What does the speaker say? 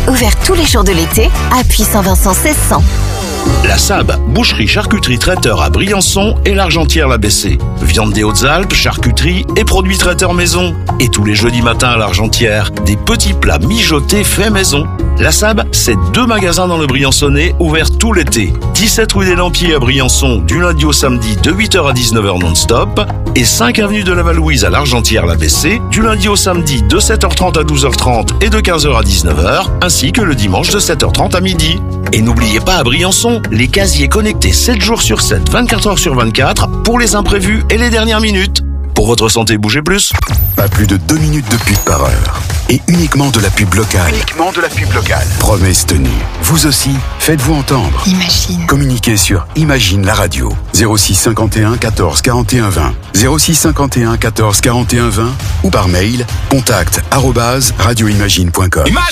Ouvert tous les jours de l'été à Puy-Saint-Vincent 1600. La SAB, boucherie, charcuterie, traiteur à Briançon et l'Argentière-l'ABC. Viande des Hautes-Alpes, charcuterie et produits traiteurs maison. Et tous les jeudis matins à l'Argentière, des petits plats mijotés faits maison. La SAB, c'est 2 magasins dans le Briançonnais ouverts tout l'été. 17 rue des Lampiers à Briançon, du lundi au samedi de 8h à 19h non-stop. Et 5 avenue de la Val-Louise à l'Argentière-l'ABC, du lundi au samedi de 7h30 à 12h30 et de 15h à 19h, ainsi que le dimanche de 7h30 à midi. Et n'oubliez pas à Briançon, les casiers connectés 7 jours sur 7, 24 heures sur 24 pour les imprévus et les dernières minutes. Pour votre santé, bougez plus. Pas plus de 2 minutes de pub par heure. Et uniquement de la pub locale. Promesse tenue. Vous aussi, faites-vous entendre. Imagine. Communiquez sur Imagine la radio. 06 51 14 41 20. 06 51 14 41 20 ou par mail contact@radioimagine.com.